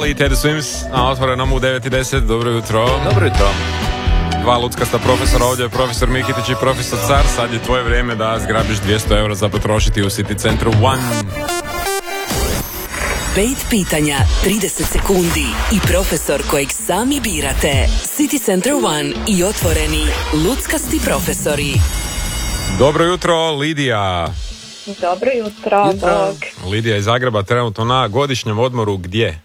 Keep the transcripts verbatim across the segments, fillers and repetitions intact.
Adele i Teddy Swims na otvorenom u devet i deset. Dobro jutro. Dobro jutro. Dva luckasta profesora, ovdje je profesor Mikitić i profesor Car. Sad je tvoje vrijeme da zgrabiš dvjesto eura za potrošiti u City Centru One. Pet pitanja, trideset sekundi i profesor kojeg sami birate. City Center One i otvoreni luckasti profesori. Dobro jutro, Lidija. Dobro jutro, Bog. Lidija iz Zagreba, trenutno na godišnjem odmoru gdje?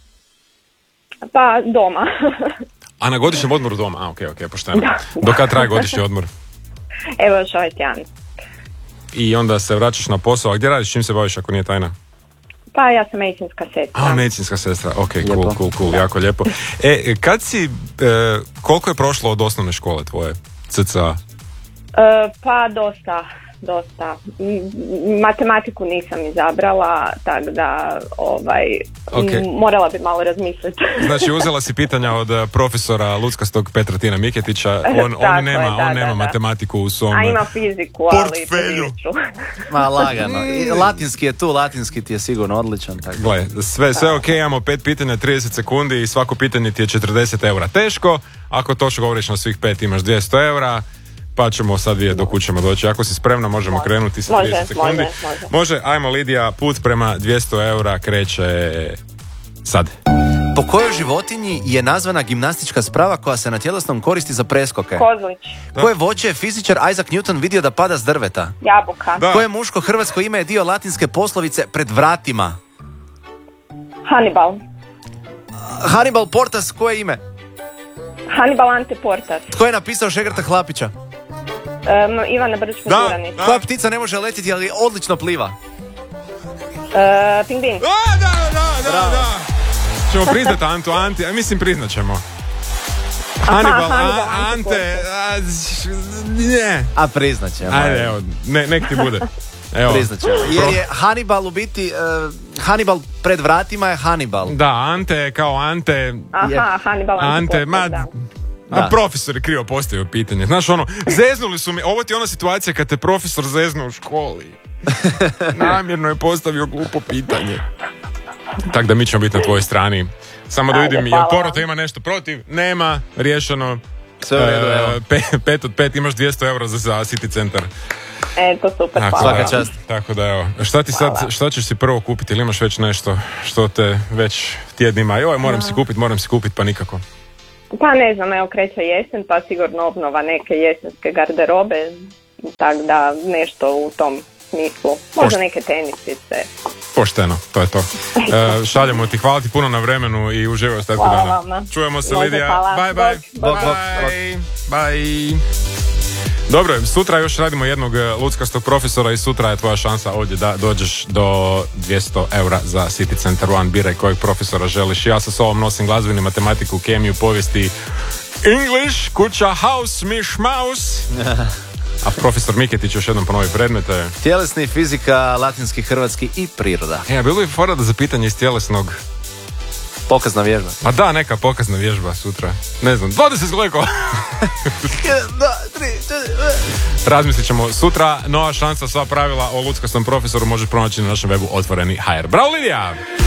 Pa doma. A na godišnjem odmoru doma? A, ok, ok, pošteno. Da. Do kad traje godišnji odmor? Evo još ovaj tjedan. I onda se vraćaš na posao. A gdje radiš, čim se baviš ako nije tajna? Pa ja sam medicinska sestra. A, medicinska sestra, ok, cool, Lijepo. cool, cool, jako lijepo. E, kad si, e, koliko je prošlo od osnovne škole tvoje, C C A? E, pa dosta, dosta. M- matematiku nisam izabrala, tako da ovaj, Ok. m- morala bi malo razmisliti. Znači, uzela si pitanja od e, profesora luckastog Petra Tina Miketića, on, on Tako nema, je, da, on nema da, da. matematiku u svom... A ima fiziku, ali portfelju. neću. Ma lagano. I latinski je tu, latinski ti je sigurno odličan. Tako. Gle, sve, sve ok, imamo pet pitanja, trideset sekundi i svako pitanje ti je četrdeset eura. Teško, ako točno govoriš na svih pet imaš dvjesto eura, pa ćemo sad vidjeti do kud ćemo doći. Ako si spremna, možemo krenuti sa Može, trideset sekundi. može, može. Može, ajmo Lidija, put prema dvjesto eura kreće sad. Po kojoj životinji je nazvana gimnastička sprava koja se na tjelesnom koristi za preskoke? Kozlić, Koje voće je fizičar Isaac Newton vidio da pada s drveta? jabuka, Da. Koje muško hrvatsko ime je dio latinske poslovice pred vratima? Hannibal. Hannibal Portas, koje ime? Hannibal Ante Portas. Tko je napisao Šegrta Hlapića? Um, Ivana Brčić Da. Mažuranić. Da. Koja ptica ne može letjeti, ali odlično pliva? E, pingvin. A, da, da, da, da. Ćemo priznat Antu, Anti, a mislim priznat ćemo. Hannibal, Hannibal, a, Ante Ante, a, š- ne. A priznat ćemo. Ajde, evo, ne, nek ti bude. Evo. Priznat ćemo. Jer je Hannibal u biti, uh, Hannibal pred vratima je Hannibal. Da, Ante kao Ante, Aha, Hannibal Ante, Ante, ma, Portas, da. a Da. profesor je krivo postavio pitanje. Znaš ono, zeznuli su mi, ovo ti je ona situacija kad te profesor zeznu u školi. Namjerno je postavio glupo pitanje. Tako da mi ćemo biti na tvojoj strani. Samo da Ajde, vidim, jel hvala vam. Porota ima nešto protiv? Nema, riješeno. Sve u redu, evo. E, pe- pet od pet, imaš dvjesto eura za, za City Centar. Eto, super, Tako hvala. Svaka da, čast. Tako da evo, šta ti sad, Hvala. šta ćeš si prvo kupiti ili imaš već nešto što te već tjednima, joj, moram si kupiti, moram si kupiti, pa nikako. Pa ne znam, evo kreće jesen, pa sigurno obnova neke jesenske garderobe, tako da nešto u tom smislu. Možda Pošt- neke tenisice. Pošteno, to je to. E, šaljemo ti, hvala ti puno na vremenu i uživaj ostatku Hvala dana. vama. Čujemo se, Može, Lidija. hvala. Bye, bye. Bog, bog, bog. Bye. Bye. Dobro, sutra još radimo jednog e, luckastog profesora i sutra je tvoja šansa ovdje da dođeš do dvjesto eura za City Centar One. Biraj kojeg profesora želiš. Ja sa sobom nosim glazbeni, matematiku, kemiju, povijesti, English, kuća, house, miš, mouse. A profesor Miketić još jednom ponovi predmete. Tjelesni, fizika, latinski, hrvatski i priroda. E, a bilo bi fora da za pitanje iz tjelesnog... Pokazna vježba. Pa da, neka pokazna vježba sutra. Ne znam, dvadeset zgleko. Jedan, dva, tri, četiri. Razmislit ćemo sutra. Nova šansa, sva pravila o luckastom profesoru možeš pronaći na našem webu otvoreni ha er. Bravo, Lidija!